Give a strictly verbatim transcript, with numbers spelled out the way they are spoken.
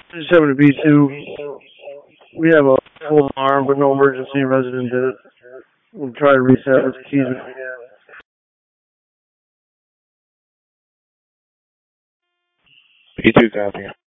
seven to B two. We have a full alarm, but no emergency. Resident did it. We'll try to reset with the keys. B two, copy.